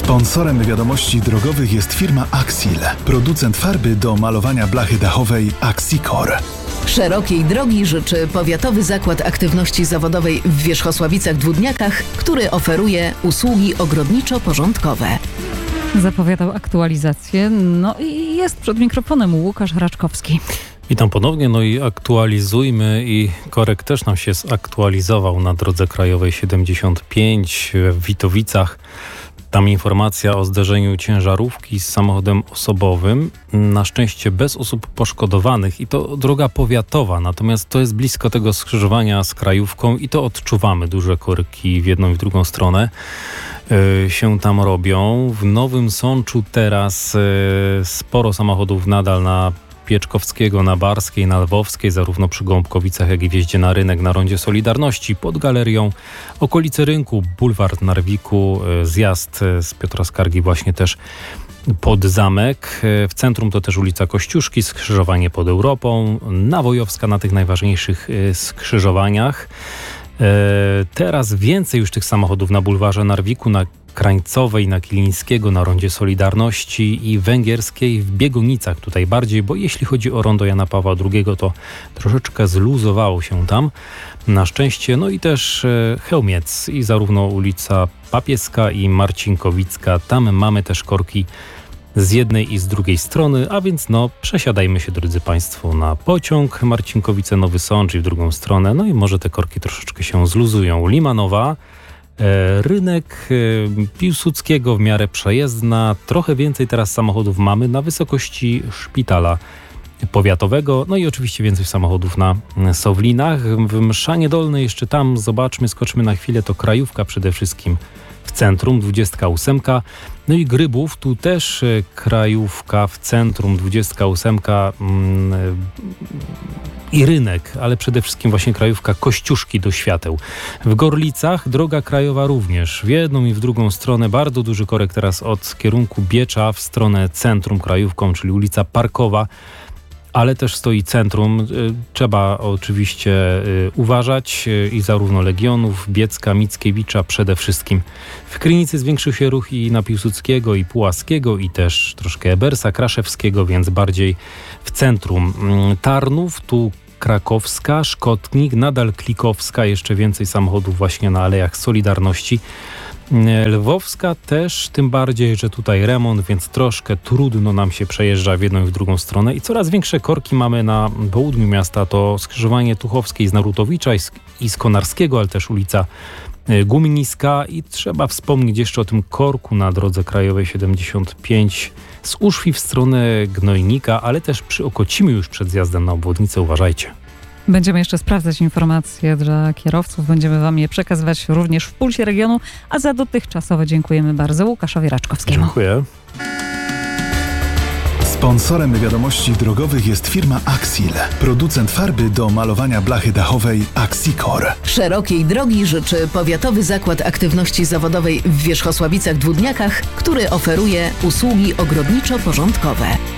Sponsorem wiadomości drogowych jest firma Axil, producent farby do malowania blachy dachowej Axicor. Szerokiej drogi życzy Powiatowy Zakład Aktywności Zawodowej w Wierzchosławicach-Dwódniakach, który oferuje usługi ogrodniczo-porządkowe. Zapowiadał aktualizację, i jest przed mikrofonem Łukasz Raczkowski. Witam ponownie, i aktualizujmy i korek też nam się zaktualizował na drodze krajowej 75 w Witowicach. Tam informacja o zderzeniu ciężarówki z samochodem osobowym. Na szczęście bez osób poszkodowanych i to droga powiatowa, natomiast to jest blisko tego skrzyżowania z krajówką i to odczuwamy. Duże korki w jedną i w drugą stronę się tam robią. W Nowym Sączu teraz sporo samochodów nadal na Pieczkowskiego, na Barskiej, na Lwowskiej, zarówno przy Gąbkowicach, jak i wjeździe na rynek na rondzie Solidarności, pod galerią, okolice rynku, bulwar Narwiku, zjazd z Piotra Skargi właśnie też pod zamek. W centrum to też ulica Kościuszki, skrzyżowanie pod Europą, Nawojowska na tych najważniejszych skrzyżowaniach. Teraz więcej już tych samochodów na bulwarze Narwiku, na Krańcowej, na Kilińskiego, na rondzie Solidarności i Węgierskiej w Biegunicach tutaj bardziej, bo jeśli chodzi o rondo Jana Pawła II, to troszeczkę zluzowało się tam na szczęście. I też Chełmiec i zarówno ulica Papieska i Marcinkowicka. Tam mamy też korki z jednej i z drugiej strony, a więc przesiadajmy się, drodzy Państwo, na pociąg Marcinkowice-Nowy Sącz i w drugą stronę. I może te korki troszeczkę się zluzują. Limanowa, rynek Piłsudskiego w miarę przejezdna. Trochę więcej teraz samochodów mamy na wysokości szpitala powiatowego. I oczywiście więcej samochodów na Sowlinach. W Mszanie Dolnej jeszcze tam zobaczmy, skoczmy na chwilę, to krajówka przede wszystkim w centrum, 28. I Grybów, tu też krajówka w centrum, 28. I rynek, ale przede wszystkim właśnie krajówka Kościuszki do Świateł. W Gorlicach droga krajowa również w jedną i w drugą stronę. Bardzo duży korek teraz od kierunku Biecza w stronę centrum krajówką, czyli ulica Parkowa. Ale też stoi centrum. Trzeba oczywiście uważać i zarówno Legionów, Biecka, Mickiewicza przede wszystkim. W Krynicy zwiększył się ruch i na Piłsudskiego, i Pułaskiego, i też troszkę Ebersa, Kraszewskiego, więc bardziej w centrum. Tarnów, tu Krakowska, Szkotnik, nadal Klikowska, jeszcze więcej samochodów właśnie na Alejach Solidarności. Lwowska też, tym bardziej, że tutaj remont, więc troszkę trudno nam się przejeżdża w jedną i w drugą stronę. I coraz większe korki mamy na południu miasta. To skrzyżowanie Tuchowskiej z Narutowicza i z Konarskiego, ale też ulica Guminiska. I trzeba wspomnieć jeszcze o tym korku na drodze krajowej 75 z Uszwi w stronę Gnojnika, ale też przy Okocimiu już przed zjazdem na obwodnicę. Uważajcie. Będziemy jeszcze sprawdzać informacje dla kierowców. Będziemy Wam je przekazywać również w Pulsie Regionu, a za dotychczasowe dziękujemy bardzo Łukaszowi Raczkowskiemu. Dziękuję. Sponsorem wiadomości drogowych jest firma Axil, producent farby do malowania blachy dachowej Axicor. Szerokiej drogi życzy Powiatowy Zakład Aktywności Zawodowej w Wierzchosławicach-Dwódniakach, który oferuje usługi ogrodniczo-porządkowe.